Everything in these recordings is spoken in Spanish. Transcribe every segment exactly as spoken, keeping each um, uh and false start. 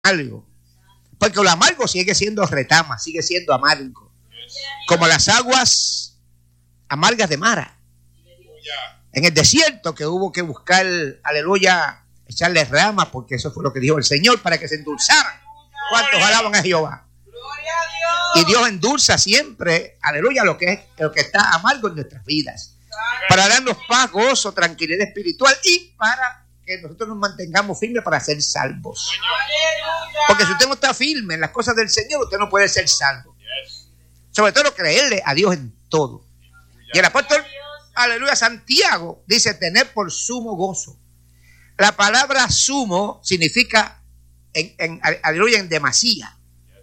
amargo. Porque lo amargo sigue siendo retama, sigue siendo amargo. Como las aguas amargas de Mara. En el desierto, que hubo que buscar, aleluya, echarle ramas, porque eso fue lo que dijo el Señor, para que se endulzaran. ¿Cuántos alaban a Jehová? Y Dios endulza siempre, aleluya, lo que es lo que está amargo en nuestras vidas, para darnos paz, gozo, tranquilidad espiritual y para que nosotros nos mantengamos firmes para ser salvos. Porque si usted no está firme en las cosas del Señor, usted no puede ser salvo. Sobre todo creerle a Dios en todo. Y el apóstol, aleluya, Santiago dice tener por sumo gozo. La palabra sumo significa en, en, aleluya, en demasía.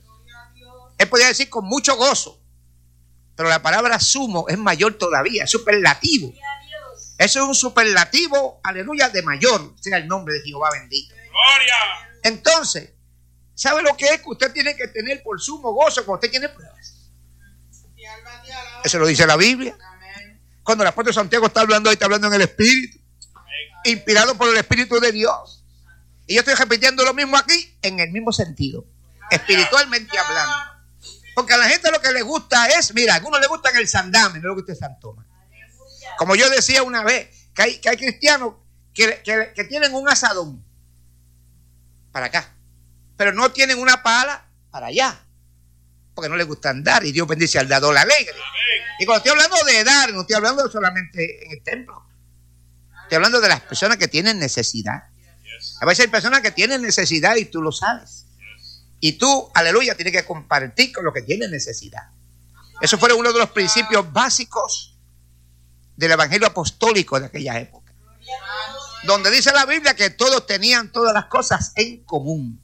Él podría decir con mucho gozo, pero la palabra sumo es mayor todavía, es superlativo. Eso es un superlativo, aleluya, de mayor, sea el nombre de Jehová bendito. Gloria. Entonces, ¿sabe lo que es que usted tiene que tener por sumo gozo cuando usted tiene pruebas? Eso lo dice la Biblia. Cuando el apóstol Santiago está hablando, ahí está hablando en el Espíritu, inspirado por el Espíritu de Dios. Y yo estoy repitiendo lo mismo aquí, en el mismo sentido, espiritualmente hablando. Porque a la gente lo que le gusta es, mira, a algunos les gustan el sandame, no le gusta el San Tomás. Como yo decía una vez, que hay, que hay cristianos que, que, que tienen un asadón para acá, pero no tienen una pala para allá, porque no les gusta andar, y Dios bendice al dador alegre. Y cuando estoy hablando de dar, no estoy hablando solamente en el templo, estoy hablando de las personas que tienen necesidad. A veces hay personas que tienen necesidad y tú lo sabes. Y tú, aleluya, tienes que compartir con los que tienen necesidad. Eso fue uno de los principios básicos del evangelio apostólico de aquella época, donde dice la Biblia que todos tenían todas las cosas en común.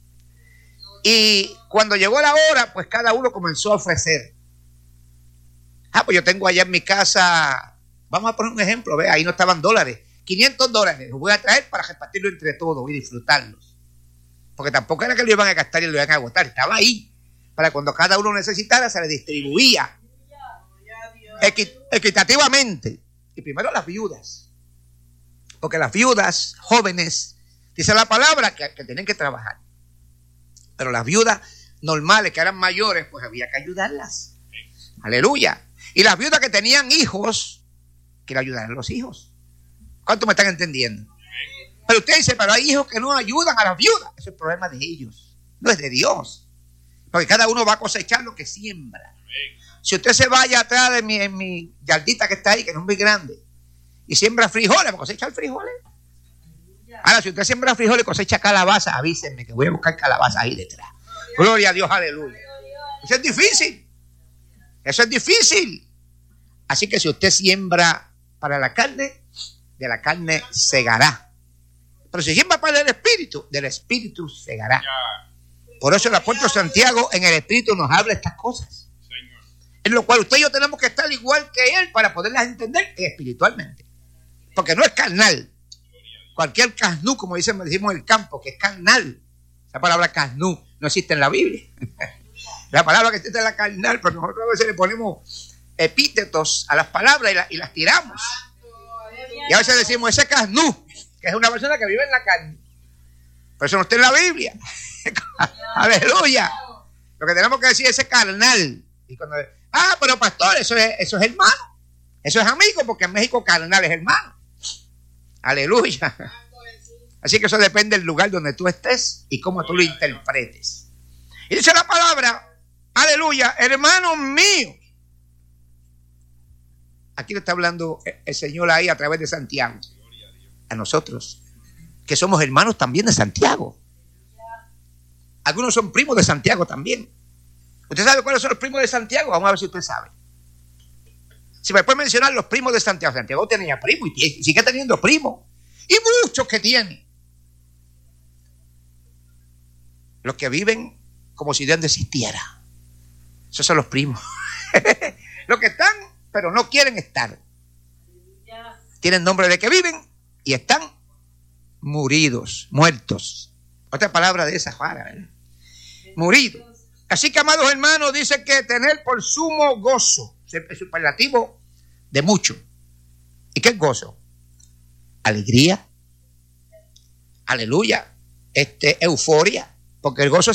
Y cuando llegó la hora, pues cada uno comenzó a ofrecer. Ah, pues yo tengo allá en mi casa, vamos a poner un ejemplo, ve, ahí no estaban dólares, quinientos dólares, los voy a traer para repartirlo entre todos y disfrutarlos. Porque tampoco era que lo iban a gastar y lo iban a agotar, estaba ahí, para cuando cada uno necesitara se le distribuía equi- equitativamente. Y primero las viudas, porque las viudas jóvenes, dice la palabra, que, que tienen que trabajar. Pero las viudas normales, que eran mayores, pues había que ayudarlas. Aleluya. Y las viudas que tenían hijos, que le ayudaran a los hijos. ¿Cuántos me están entendiendo? Pero usted dice, pero hay hijos que no ayudan a las viudas. Ese es el problema de ellos, no es de Dios. Porque cada uno va a cosechar lo que siembra. Si usted se vaya atrás de mi, en mi yardita que está ahí, que no es muy grande, y siembra frijoles, ¿me cosecha frijoles? Ahora, si usted siembra frijoles y cosecha calabaza, avísenme que voy a buscar calabaza ahí detrás. Gloria a Dios, aleluya. Eso es difícil. Eso es difícil. Así que si usted siembra para la carne, de la carne segará. Pero si siembra para el espíritu, del espíritu segará. Por eso el apóstol Santiago en el espíritu nos habla estas cosas. En lo cual usted y yo tenemos que estar igual que él para poderlas entender espiritualmente. Porque no es carnal. Cualquier casnú, como decimos en el campo, que es carnal. Esa palabra casnú no existe en la Biblia. La palabra que existe es la carnal, pero nosotros a veces le ponemos epítetos a las palabras y, la, y las tiramos. Y a veces decimos ese casnú, que es una persona que vive en la carne. Pero eso no está en la Biblia. Aleluya. Lo que tenemos que decir es ese carnal. Y cuando, ah, pero pastor, eso es, eso es hermano. Eso es amigo, porque en México carnal es hermano. Aleluya. Así que eso depende del lugar donde tú estés y cómo tú lo interpretes. Y dice la palabra, aleluya, hermanos míos. Aquí le está hablando el Señor ahí a través de Santiago. A nosotros, que somos hermanos también de Santiago. Algunos son primos de Santiago también. ¿Usted sabe cuáles son los primos de Santiago? Vamos a ver si usted sabe. Si me puede mencionar los primos de Santiago. Santiago tenía primo y sigue teniendo primos. Y muchos que tiene. Los que viven como si Dios no existiera. Esos son los primos. Los que están, pero no quieren estar. Tienen nombre de que viven y están muridos, muertos. Otra palabra de esa para, ¿verdad? Muridos. Así que, amados hermanos, dice que tener por sumo gozo, es superlativo de mucho. ¿Y qué es gozo? Alegría, aleluya, este, euforia, porque el gozo